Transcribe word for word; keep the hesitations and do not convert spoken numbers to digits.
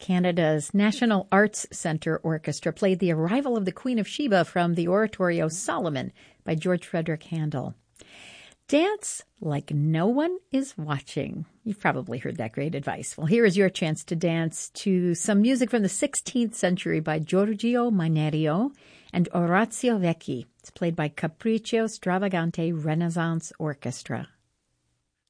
Canada's National Arts Centre Orchestra played The Arrival of the Queen of Sheba from the oratorio Solomon by George Frederick Handel. Dance like no one is watching. You've probably heard that great advice. Well, here is your chance to dance to some music from the sixteenth century by Giorgio Manerio and Orazio Vecchi. It's played by Capriccio Stravagante Renaissance Orchestra.